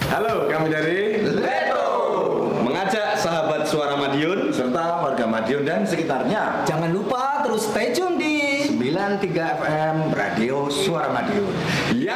Halo, kami dari Leto mengajak sahabat Suara Madiun serta warga Madiun dan sekitarnya. Jangan lupa terus stay tune di 93 FM Radio Suara Madiun. yang